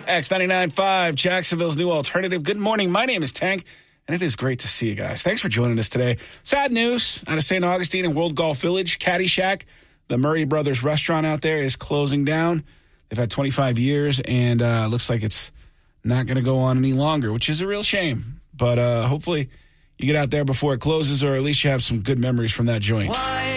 X99.5, Jacksonville's new alternative. Good morning. My name is Tank, and it is great to see you guys. Thanks for joining us today. Sad news out of St. Augustine and World Golf Village. Caddyshack, the Murray Brothers restaurant out there, is closing down. They've had 25 years, and looks like it's not going to go on any longer, which is a real shame. But hopefully you get out there before it closes, or at least you have some good memories from that joint.